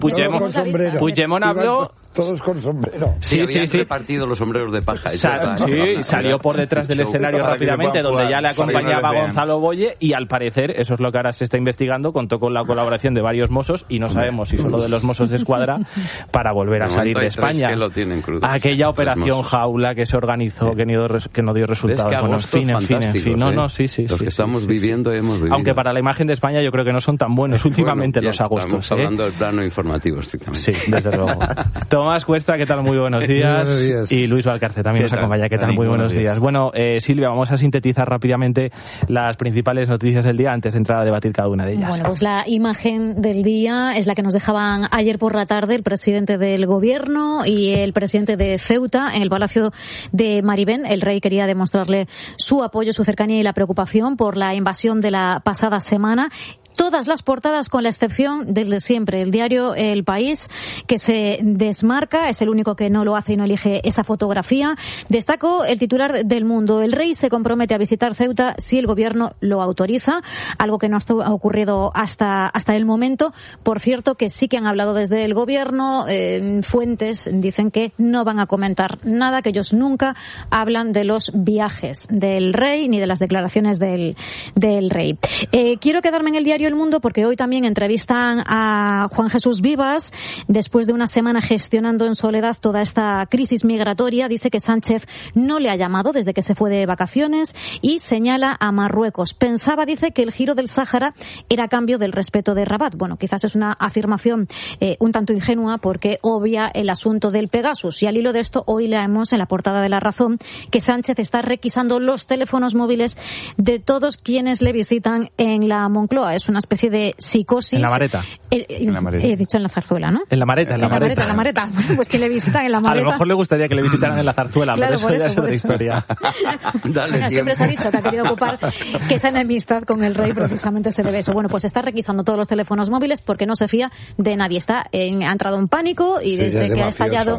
Puigdemont habló... Todos con sombrero. Sí, habían repartido los sombreros de paja. Salió por detrás del escenario rápidamente, donde ya le acompañaba Gonzalo Boye, y al parecer, eso es lo que ahora se está investigando, contó con la colaboración de varios Mossos, y no sabemos si solo de los Mossos de Escuadra, para volver a salir de España. Aquella operación Jaula que se organizó, que no dio resultados. Bueno, en fin. Los que estamos viviendo hemos vivido. Aunque para la imagen de España yo creo que no son tan buenos últimamente los agostos. Estamos hablando del plano informativo, estrictamente. Sí, desde luego. Tomás Cuesta, ¿qué tal? Muy buenos días. Y Luis Valcarce también nos acompaña. ¿Qué tal? Muy buenos días. Bueno, Silvia, vamos a sintetizar rápidamente las principales noticias del día antes de entrar a debatir cada una de ellas. Bueno, pues la imagen del día es la que nos dejaban ayer por la tarde el presidente del Gobierno y el presidente de Ceuta en el Palacio de Maribén. El rey quería demostrarle su apoyo, su cercanía y la preocupación por la invasión de la pasada semana. Todas las portadas, con la excepción del de siempre, el diario El País, que se desmarca, es el único que no lo hace y no elige esa fotografía. Destaco el titular del Mundo: el rey se compromete a visitar Ceuta si el gobierno lo autoriza, algo que no ha ocurrido hasta el momento. Por cierto, que sí que han hablado desde el gobierno, fuentes dicen que no van a comentar nada, que ellos nunca hablan de los viajes del rey ni de las declaraciones del rey. Quiero quedarme en el diario El Mundo porque hoy también entrevistan a Juan Jesús Vivas. Después de una semana gestionando en soledad toda esta crisis migratoria, dice que Sánchez no le ha llamado desde que se fue de vacaciones y señala a Marruecos. Pensaba, dice, que el giro del Sáhara era a cambio del respeto de Rabat. Bueno, quizás es una afirmación un tanto ingenua porque obvia el asunto del Pegasus. Y al hilo de esto, hoy leemos en la portada de La Razón que Sánchez está requisando los teléfonos móviles de todos quienes le visitan en la Moncloa. Es una especie de psicosis. En la Mareta. He dicho en la Zarzuela, ¿no? En la Mareta. En la Mareta. Pues que le visitan en la Mareta. A lo mejor le gustaría que le visitaran en la Zarzuela, claro, pero eso ya es otra historia. Siempre se ha dicho que ha querido ocupar que esa enemistad con el rey precisamente se debe a eso. Bueno, pues está requisando todos los teléfonos móviles porque no se fía de nadie. Ha entrado en pánico y desde que ha estallado...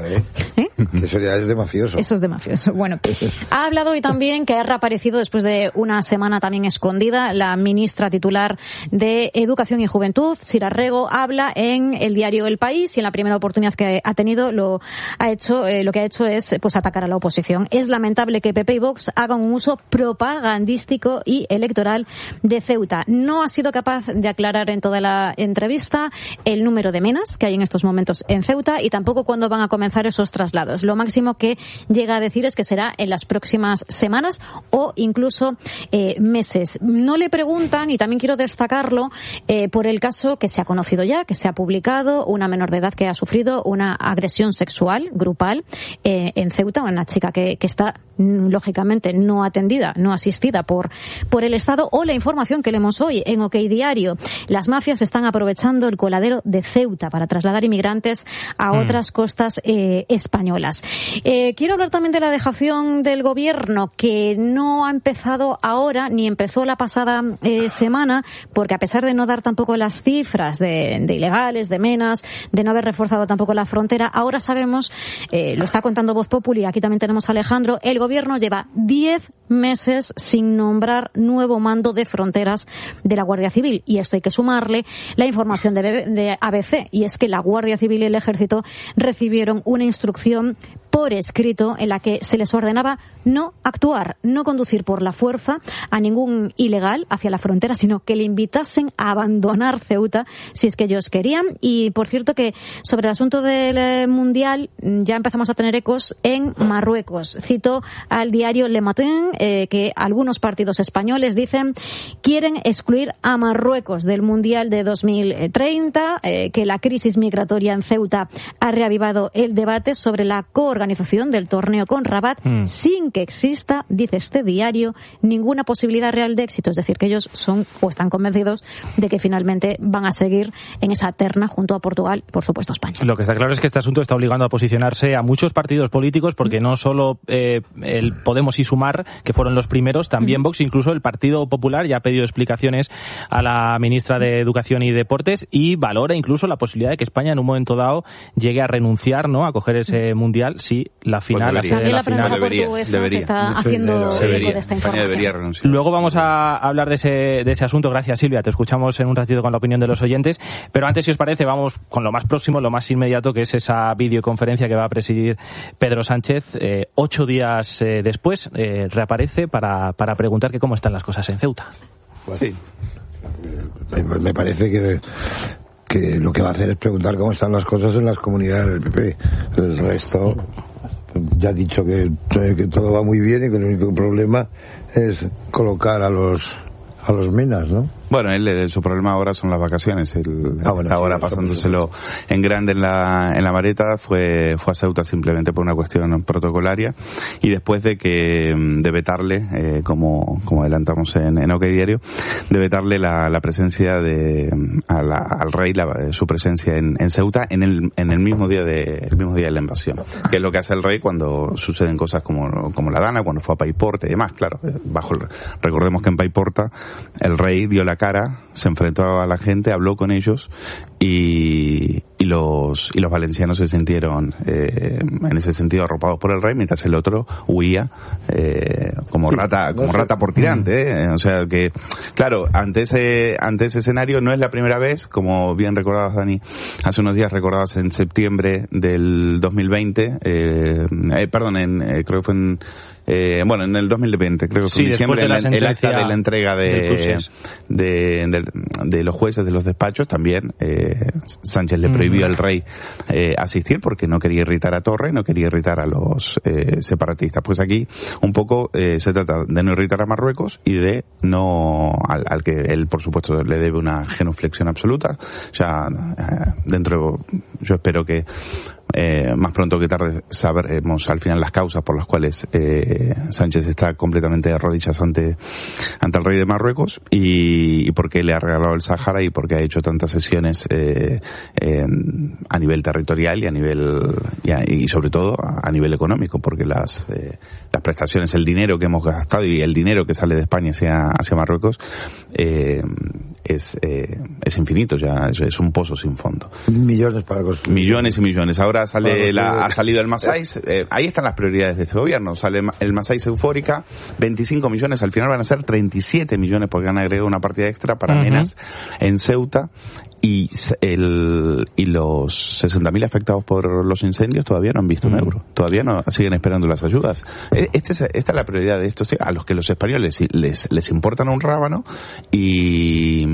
Eso ya es de mafioso. Eso es de mafioso. Bueno, ha hablado hoy también que ha reaparecido después de una semana también escondida la ministra titular de Educación y Juventud, Sira Rego. Habla en el diario El País y en la primera oportunidad que ha tenido lo que ha hecho es pues atacar a la oposición. Es lamentable que PP y Vox hagan un uso propagandístico y electoral de Ceuta. No ha sido capaz de aclarar en toda la entrevista el número de menas que hay en estos momentos en Ceuta y tampoco cuándo van a comenzar esos traslados. Lo máximo que llega a decir es que será en las próximas semanas o incluso meses. No le preguntan, y también quiero destacarlo, por el caso que se ha conocido ya, que se ha publicado, una menor de edad que ha sufrido una agresión sexual grupal en Ceuta, una chica que está lógicamente no atendida, no asistida por el Estado, o la información que leemos hoy en OK Diario. Las mafias están aprovechando el coladero de Ceuta para trasladar inmigrantes a otras costas españolas. Quiero hablar también de la dejación del gobierno, que no ha empezado ahora, ni empezó la pasada semana, porque a pesar de no dar tampoco las cifras de ilegales, de menas, de no haber reforzado tampoco la frontera, ahora sabemos, lo está contando Voz Populi, aquí también tenemos a Alejandro, el gobierno lleva 10 meses sin nombrar nuevo mando de fronteras de la Guardia Civil. Y esto hay que sumarle la información de ABC, y es que la Guardia Civil y el Ejército recibieron una instrucción por escrito en la que se les ordenaba no actuar, no conducir por la fuerza a ningún ilegal hacia la frontera, sino que le invitasen a abandonar Ceuta si es que ellos querían. Y por cierto que sobre el asunto del Mundial ya empezamos a tener ecos en Marruecos. Cito al diario Le Matin que algunos partidos españoles dicen quieren excluir a Marruecos del Mundial de 2030, que la crisis migratoria en Ceuta ha reavivado el debate sobre la coorganización del torneo con Rabat sin que exista, dice este diario, ninguna posibilidad real de éxito. Es decir, que ellos son o están convencidos de que finalmente van a seguir en esa terna junto a Portugal y, por supuesto, España. Lo que está claro es que este asunto está obligando a posicionarse a muchos partidos políticos, porque no solo el Podemos y Sumar, que fueron los primeros, también Vox, incluso el Partido Popular ya ha pedido explicaciones a la ministra de Educación y Deportes y valora incluso la posibilidad de que España en un momento dado llegue a renunciar, ¿no?, a coger ese Mundial sí la final. Pues también la prensa portuguesa se está haciendo eco de esta información. Luego vamos a hablar de ese asunto. Gracias, Silvia. Te escuchamos en un ratito con la opinión de los oyentes. Pero antes, si os parece, vamos con lo más próximo, lo más inmediato, que es esa videoconferencia que va a presidir Pedro Sánchez. 8 días después reaparece para preguntar que cómo están las cosas en Ceuta. Pues sí. Me parece que lo que va a hacer es preguntar cómo están las cosas en las comunidades del PP. El resto, ya ha dicho que todo va muy bien y que el único problema es colocar a los menas, ¿no? Bueno, su problema ahora son las vacaciones. Está ahora pasándoselo en grande en la maleta. Fue a Ceuta simplemente por una cuestión protocolaria, y después de vetarle, como adelantamos en OK Diario, de vetarle la presencia al rey, su presencia en Ceuta en el mismo día de la invasión, que es lo que hace el rey cuando suceden cosas como la Dana, cuando fue a Paiporta y demás. Claro, recordemos que en Paiporta el rey dio la cara, se enfrentó a la gente, habló con ellos, y los valencianos se sintieron en ese sentido arropados por el rey, mientras el otro huía como rata por tirante, O sea que, claro, ante ese escenario no es la primera vez, como bien recordabas, Dani, hace unos días recordabas en septiembre del 2020, creo que fue en el 2020, creo que fue en diciembre, el acta de la entrega de los jueces de los despachos, también Sánchez le prohibió al rey asistir porque no quería irritar a Torra y no quería irritar a los separatistas. Pues aquí un poco se trata de no irritar a Marruecos y de no al que él, por supuesto, le debe una genuflexión absoluta. Ya yo espero que más pronto que tarde sabremos al final las causas por las cuales Sánchez está completamente de rodillas ante el rey de Marruecos, y por qué le ha regalado el Sáhara y por qué ha hecho tantas sesiones a nivel territorial y sobre todo a nivel económico, porque las prestaciones, el dinero que hemos gastado y el dinero que sale de España hacia Marruecos es infinito, ya es un pozo sin fondo. Millones para construir. Millones y millones. Ahora ha salido el Masáis, ahí están las prioridades de este gobierno. Sale el Masáis Eufórica, 25 millones, al final van a ser 37 millones porque han agregado una partida extra para menas en Ceuta, y los 60.000 afectados por los incendios todavía no han visto un euro, todavía no siguen esperando las ayudas. Esta es la prioridad de esto, a los que los españoles les importan un rábano, y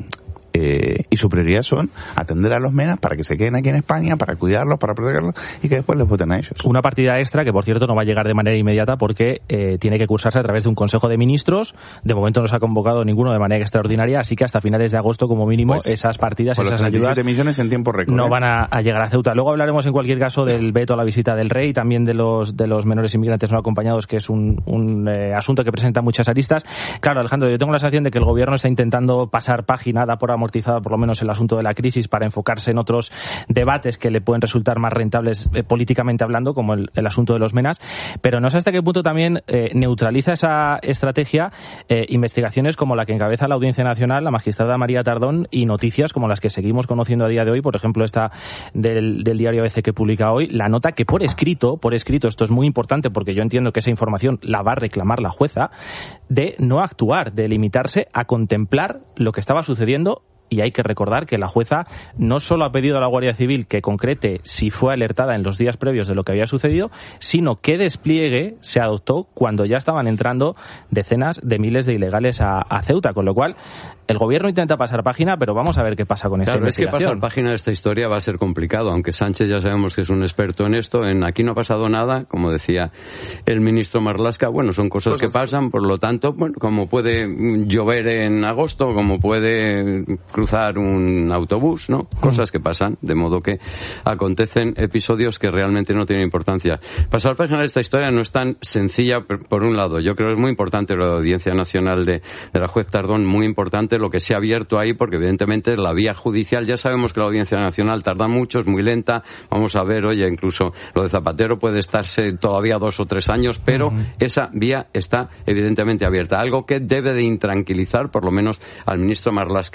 su prioridad son atender a los menas para que se queden aquí en España, para cuidarlos, para protegerlos, y que después les voten a ellos. Una partida extra que, por cierto, no va a llegar de manera inmediata porque tiene que cursarse a través de un Consejo de Ministros. De momento no se ha convocado ninguno de manera extraordinaria, así que hasta finales de agosto, como mínimo, esas partidas, esas ayudas, 37 millones en tiempo récord, no van a llegar a Ceuta. Luego hablaremos, en cualquier caso, del veto a la visita del rey, también de los menores inmigrantes no acompañados, que es un asunto que presenta muchas aristas. Claro, Alejandro, yo tengo la sensación de que el gobierno está intentando pasar página, da por amortizada por lo menos el asunto de la crisis, para enfocarse en otros debates que le pueden resultar más rentables políticamente hablando, como el asunto de los menas, pero no sé hasta qué punto también neutraliza esa estrategia investigaciones como la que encabeza la Audiencia Nacional, la magistrada María Tardón, y noticias como las que seguimos conociendo a día de hoy, por ejemplo esta del diario ABC que publica hoy, la nota que por escrito, esto es muy importante porque yo entiendo que esa información la va a reclamar la jueza, de no actuar, de limitarse a contemplar lo que estaba sucediendo. Y hay que recordar que la jueza no solo ha pedido a la Guardia Civil que concrete si fue alertada en los días previos de lo que había sucedido, sino que despliegue se adoptó cuando ya estaban entrando decenas de miles de ilegales a Ceuta, con lo cual el gobierno intenta pasar página, pero vamos a ver qué pasa con esta investigación. Claro, es que pasar página de esta historia va a ser complicado, aunque Sánchez ya sabemos que es un experto en esto. Aquí no ha pasado nada, como decía el ministro Marlaska, son cosas que pasan, por lo tanto, como puede llover en agosto, como puede cruzar un autobús, ¿no? Cosas que pasan, de modo que acontecen episodios que realmente no tienen importancia. Pasar página de esta historia no es tan sencilla, por un lado. Yo creo que es muy importante la Audiencia Nacional de la juez Tardón, muy importante lo que se ha abierto ahí, porque evidentemente la vía judicial, ya sabemos que la Audiencia Nacional tarda mucho, es muy lenta. Vamos a ver, incluso lo de Zapatero puede estarse todavía 2 o 3 años, pero esa vía está evidentemente abierta. Algo que debe de intranquilizar, por lo menos, al ministro Marlaska. A Sánchez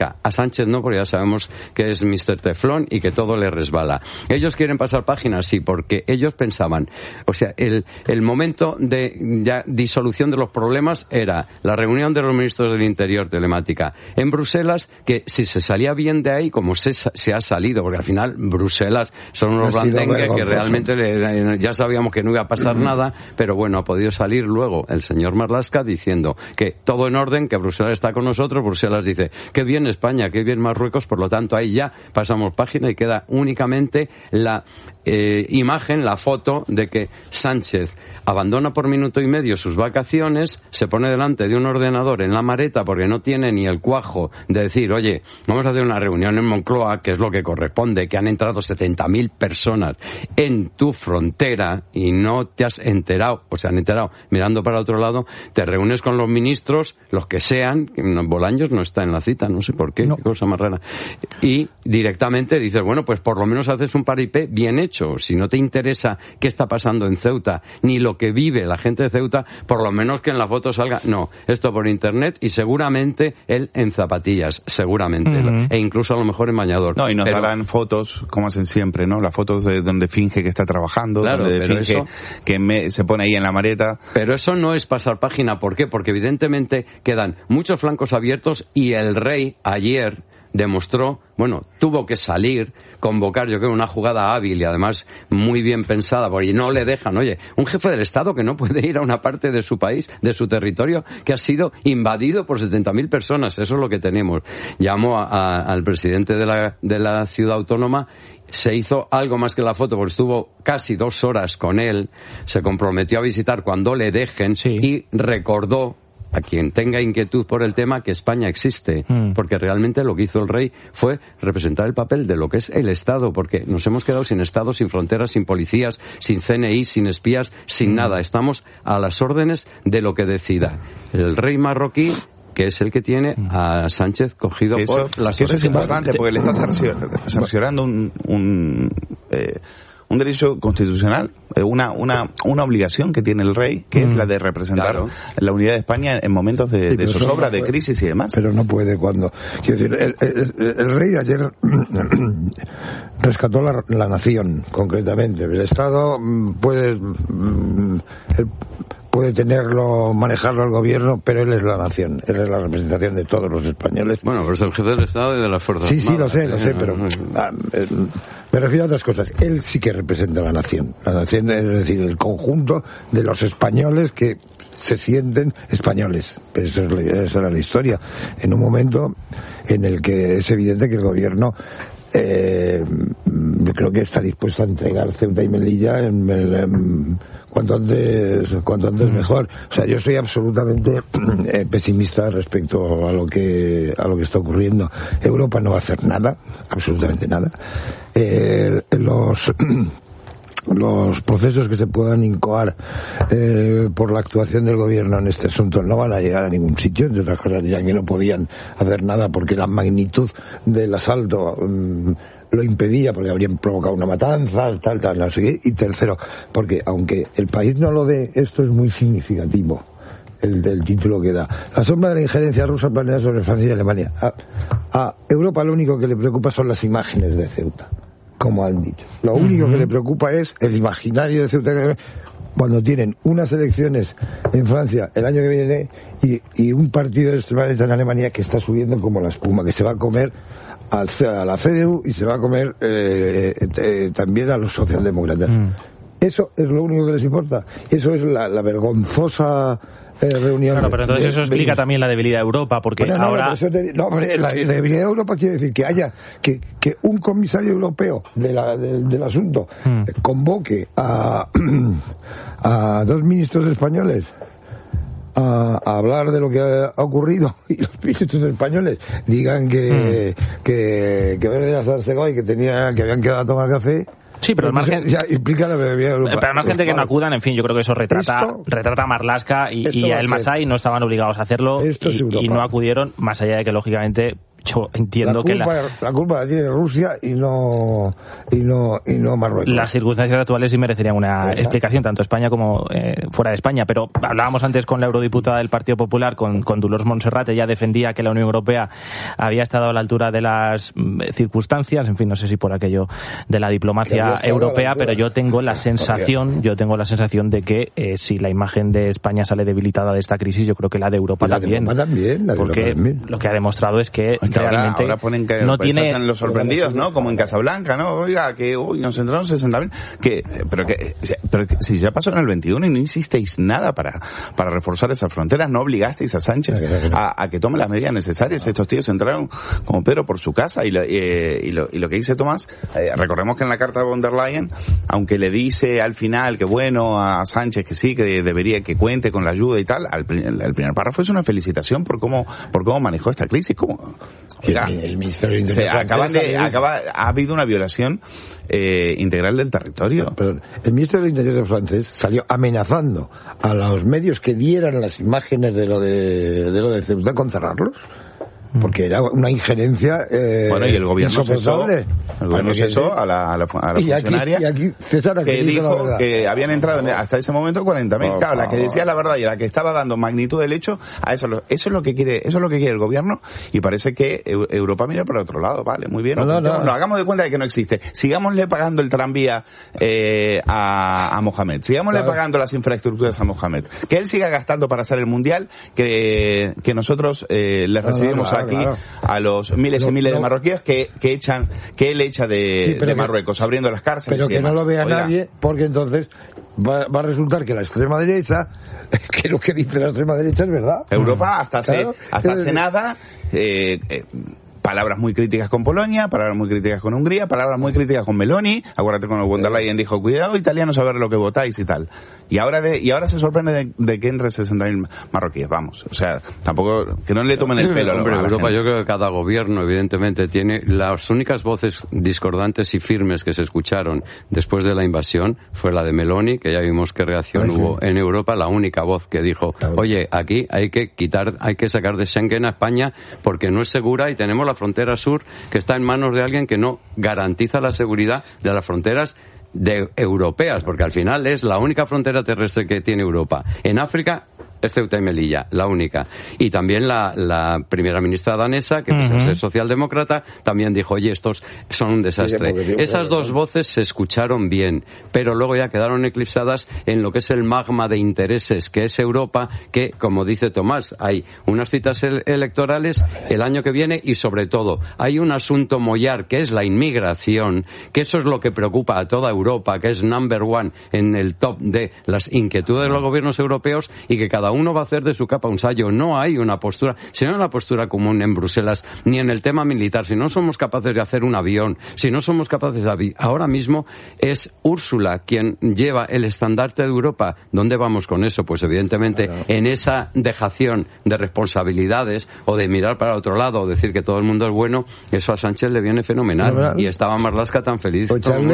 Sánchez no, porque ya sabemos que es Mr. Teflón y que todo le resbala. Ellos quieren pasar páginas, sí, porque ellos pensaban, o sea, el momento de ya disolución de los problemas era la reunión de los ministros del Interior telemática en Bruselas, que si se salía bien de ahí, como se ha salido, porque al final Bruselas son unos blandengues que realmente ya sabíamos que no iba a pasar nada, pero bueno, ha podido salir luego el señor Marlaska diciendo que todo en orden, que Bruselas está con nosotros. Bruselas dice, qué bien España, qué bien Marruecos, por lo tanto ahí ya pasamos página y queda únicamente la imagen, la foto de que Sánchez abandona por minuto y medio sus vacaciones, se pone delante de un ordenador en la maleta porque no tiene ni el cuajo de decir, oye, vamos a hacer una reunión en Moncloa, que es lo que corresponde, que han entrado 70.000 personas en tu frontera y no te has enterado, o se han enterado mirando para otro lado, te reúnes con los ministros, los que sean, Bolaños no está en la cita, no sé por qué, qué cosa más rara, y directamente dices, bueno, pues por lo menos haces un paripé bien hecho. Si no te interesa qué está pasando en Ceuta, ni lo que vive la gente de Ceuta, por lo menos que en la foto salga, no, esto por internet y seguramente él en zapatillas, seguramente, e incluso a lo mejor en bañador. No, y nos darán fotos, como hacen siempre, ¿no? Las fotos de donde finge que está trabajando, claro, donde finge eso, que se pone ahí en la maleta. Pero eso no es pasar página, ¿por qué? Porque evidentemente quedan muchos flancos abiertos y el rey ayer demostró, bueno, tuvo que salir, convocar, yo creo, una jugada hábil y además muy bien pensada, porque no le dejan, oye, un jefe del Estado que no puede ir a una parte de su país, de su territorio, que ha sido invadido por 70.000 personas, eso es lo que tenemos. Llamó al presidente de la ciudad autónoma, se hizo algo más que la foto, porque estuvo casi 2 horas con él, se comprometió a visitar cuando le dejen, y recordó a quien tenga inquietud por el tema que España existe, porque realmente lo que hizo el rey fue representar el papel de lo que es el Estado, porque nos hemos quedado sin Estado, sin fronteras, sin policías, sin CNI, sin espías, sin nada. Estamos a las órdenes de lo que decida el rey marroquí, que es el que tiene a Sánchez cogido por las orejas. Eso es importante, porque le está sancionando un derecho constitucional, una obligación que tiene el rey, que es la de representar la unidad de España en momentos de zozobra, de crisis y demás. Pero no puede cuando... Quiero decir, el rey ayer rescató la nación, concretamente. El Estado puede tenerlo, manejarlo el gobierno, pero él es la nación, él es la representación de todos los españoles. Bueno, pero es el jefe del Estado y de las fuerzas armadas. Sí, lo sé, pero me refiero a otras cosas. Él sí que representa la nación, es decir, el conjunto de los españoles que se sienten españoles. Esa era la historia. En un momento en el que es evidente que el gobierno yo creo que está dispuesto a entregar Ceuta y Melilla cuanto antes mejor. O sea, yo soy absolutamente pesimista respecto a lo que está ocurriendo. Europa no va a hacer nada, absolutamente nada. Los procesos que se puedan incoar por la actuación del gobierno en este asunto no van a llegar a ningún sitio. Entre otras cosas dirán que no podían hacer nada porque la magnitud del asalto lo impedía, porque habrían provocado una matanza, tal, no sé qué. Y tercero, porque aunque el país no lo dé, esto es muy significativo, el título que da. La sombra de la injerencia rusa planeada sobre Francia y Alemania. A Europa lo único que le preocupa son las imágenes de Ceuta, como han dicho. Lo único que le preocupa es el imaginario de Ceuta, cuando tienen unas elecciones en Francia el año que viene y un partido de extrema derecha en Alemania que está subiendo como la espuma, que se va a comer a la CDU y se va a comer también a los socialdemócratas. Eso es lo único que les importa. Eso es la vergonzosa reunión. Claro, pero entonces eso explica también la debilidad de Europa, porque ahora... la debilidad de Europa quiere decir que haya que un comisario europeo del asunto convoque a 2 ministros españoles a hablar de lo que ha ocurrido y los ministros españoles digan que Verde era Sarsegoy, que habían quedado a tomar café. Sí, pero el margen... Ya implica la debilidad de Europa. Pero no hay gente que no acudan, en fin, yo creo que eso retrata a Marlaska y a El Masai, no estaban obligados a hacerlo y no acudieron, más allá de que, lógicamente, yo entiendo la culpa la tiene Rusia y no Marruecos. Las circunstancias actuales sí merecerían una explicación, tanto España como fuera de España. Pero hablábamos antes con la eurodiputada del Partido Popular, con Dolors Montserrat. Ella defendía que la Unión Europea había estado a la altura de las circunstancias, en fin, no sé si por aquello de la diplomacia europea, pero yo tengo la sensación de que si la imagen de España sale debilitada de esta crisis, yo creo que la de Europa también. Porque lo que ha demostrado es que realmente ahora ponen que no tiene los sorprendidos, ¿no? Como en Casablanca, ¿no? Oiga, que nos entraron 60.000, pero que si ya pasó en el 21 y no hicisteis nada para reforzar esas fronteras, no obligasteis a Sánchez a que tome las medidas necesarias. Estos tíos entraron como Pedro por su casa y lo que dice Tomás, recordemos que en la carta de von der Leyen, aunque le dice al final que bueno a Sánchez que sí, que debería, que cuente con la ayuda y tal, el primer párrafo es una felicitación por cómo manejó esta crisis. El Ministerio de Interior ha habido una violación integral del territorio. Perdón, el Ministerio del Interior francés salió amenazando a los medios que dieran las imágenes de lo de Ceuta con cerrarlos. Porque era una injerencia bueno, y el gobierno cesó a la funcionaria que dijo que habían entrado hasta ese momento 40.000. Claro, la que decía la verdad y la que estaba dando magnitud del hecho, eso es lo que quiere el gobierno, y parece que Europa mira para otro lado. Vale, muy bien, no, hagamos de cuenta de que no existe. Sigámosle pagando el tranvía a Mohamed, sigámosle pagando las infraestructuras a Mohamed, que él siga gastando para hacer el mundial, que nosotros le recibimos aquí a los miles y miles de marroquíes que él echa de Marruecos, abriendo las cárceles. Pero que no lo vea nadie, porque entonces va a resultar que la extrema derecha, que lo que dice la extrema derecha es verdad. Europa hasta hace nada palabras muy críticas con Polonia, palabras muy críticas con Hungría, palabras muy críticas con Meloni. Acuérdate cuando von der Leyen dijo, cuidado italianos a ver lo que votáis y tal. Y ahora se sorprende de que entre 60.000 marroquíes, vamos. O sea, tampoco, que no le tomen el pelo a la Europa, gente. yo creo que cada gobierno, evidentemente, tiene las únicas voces discordantes y firmes que se escucharon después de la invasión fue la de Meloni, que ya vimos qué reacción hubo en Europa, la única voz que dijo, oye, aquí hay que sacar de Schengen a España porque no es segura y tenemos la frontera sur que está en manos de alguien que no garantiza la seguridad de las fronteras europeas, porque al final es la única frontera terrestre que tiene Europa. En África es Ceuta y Melilla, la única. Y también la primera ministra danesa, que pese a ser socialdemócrata, también dijo, oye, estos son un desastre. Esas dos voces se escucharon bien, pero luego ya quedaron eclipsadas en lo que es el magma de intereses, que es Europa, que, como dice Tomás, hay unas citas electorales el año que viene y, sobre todo, hay un asunto mollar, que es la inmigración, que eso es lo que preocupa a toda Europa, que es number one en el top de las inquietudes de los gobiernos europeos, y que cada uno va a hacer de su capa un sayo. No hay una postura, si no hay una postura común en Bruselas, ni en el tema militar, si no somos capaces de hacer un avión, si no somos capaces de... Ahora mismo es Úrsula quien lleva el estandarte de Europa. ¿Dónde vamos con eso? Pues evidentemente en esa dejación de responsabilidades o de mirar para otro lado o decir que todo el mundo es bueno, eso a Sánchez le viene fenomenal. Y estaba Marlaska tan feliz.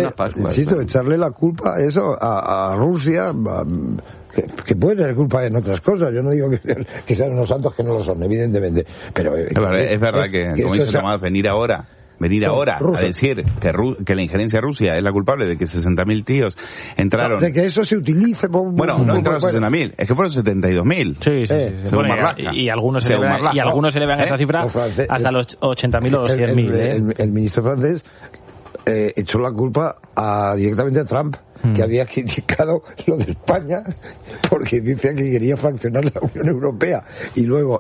Echarle la culpa a Rusia... Que puede tener culpa en otras cosas. Yo no digo que sean unos santos, que no lo son, evidentemente. Pero es verdad que como dice Tomás, venir ahora a decir que la injerencia rusa es la culpable de que 60.000 tíos entraron... de que eso se utilice... no entraron 60.000, es que fueron 72.000. Sí. Según Marlaska. Y algunos se le vean esa cifra hasta los 80.000 o los 100.000. El ministro francés echó la culpa directamente a Trump, que había criticado lo de España porque decía que quería fraccionar la Unión Europea. Y luego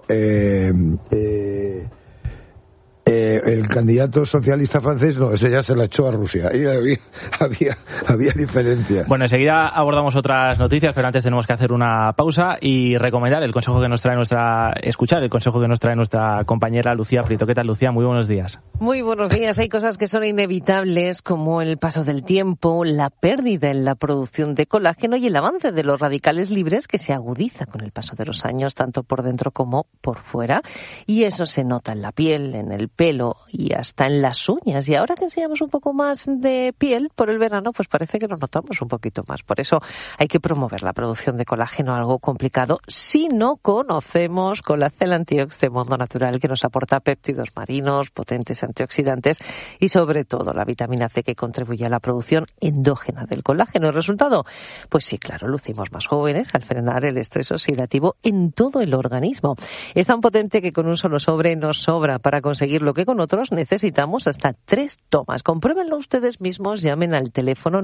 el candidato socialista francés, no, ese ya se la echó a Rusia. Y había diferencia. Bueno, enseguida abordamos otras noticias, pero antes tenemos que hacer una pausa y recomendar el consejo que nos trae escuchar el consejo que nos trae nuestra compañera Lucía Prieto. ¿Qué tal, Lucía? Muy buenos días. Muy buenos días. Hay cosas que son inevitables, como el paso del tiempo, la pérdida en la producción de colágeno y el avance de los radicales libres, que se agudiza con el paso de los años, tanto por dentro como por fuera. Y eso se nota en la piel, en el pelo, pelo y hasta en las uñas. Y ahora que enseñamos un poco más de piel por el verano, pues parece que nos notamos un poquito más. Por eso hay que promover la producción de colágeno, algo complicado si no conocemos Colacel Antiox de Mundo Natural, que nos aporta péptidos marinos, potentes antioxidantes y sobre todo la vitamina C, que contribuye a la producción endógena del colágeno. ¿El resultado? Pues sí, claro, lucimos más jóvenes al frenar el estrés oxidativo en todo el organismo. Es tan potente que con un solo sobre nos sobra para conseguir lo que con otros necesitamos hasta 3 tomas. Compruébenlo ustedes mismos, llamen al teléfono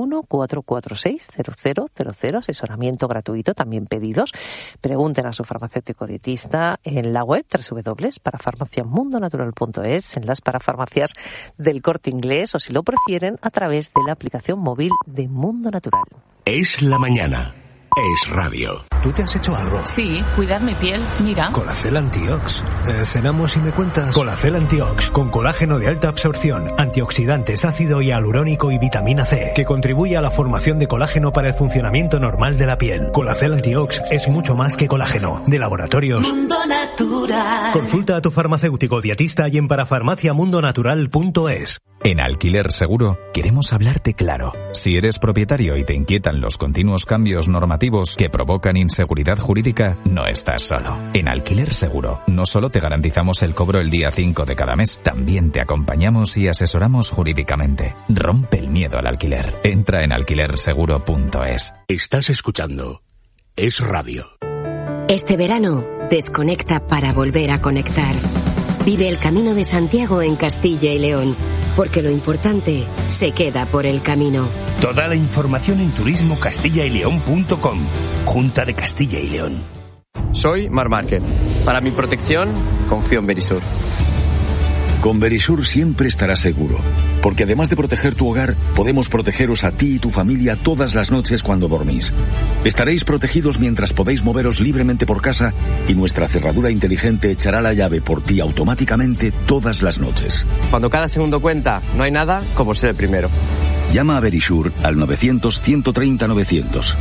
91-446-0000, asesoramiento gratuito, también pedidos. Pregunten a su farmacéutico dietista en la web www.parafarmaciamundonatural.es, en las parafarmacias del Corte Inglés o, si lo prefieren, a través de la aplicación móvil de Mundo Natural. Es la mañana. Es radio. ¿Tú te has hecho algo? Sí, cuidar mi piel, mira. Colacel Antiox. Cenamos y me cuentas. Colacel Antiox, con colágeno de alta absorción, antioxidantes, ácido hialurónico y vitamina C, que contribuye a la formación de colágeno para el funcionamiento normal de la piel. Colacel Antiox es mucho más que colágeno. De Laboratorios Mundo Natural. Consulta a tu farmacéutico dietista y en parafarmaciamundonatural.es. En Alquiler Seguro queremos hablarte claro. Si eres propietario y te inquietan los continuos cambios normativos que provocan inseguridad jurídica, no estás solo. En Alquiler Seguro no solo te garantizamos el cobro el día 5 de cada mes, también te acompañamos y asesoramos jurídicamente. Rompe el miedo al alquiler. Entra en alquilerseguro.es. Estás escuchando Es Radio. Este verano, desconecta para volver a conectar. Vive el Camino de Santiago en Castilla y León, porque lo importante se queda por el camino. Toda la información en turismocastillaileón.com. Junta de Castilla y León. Soy Mar Márquez. Para mi protección, confío en Verisur. Con Verisur siempre estarás seguro, porque además de proteger tu hogar, podemos protegeros a ti y tu familia todas las noches cuando dormís. Estaréis protegidos mientras podéis moveros libremente por casa y nuestra cerradura inteligente echará la llave por ti automáticamente todas las noches. Cuando cada segundo cuenta, no hay nada como ser el primero. Llama a Verisur al 900-130-900.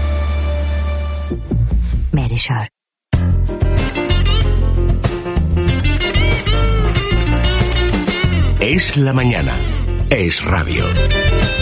Verisur. Es la mañana. Es radio.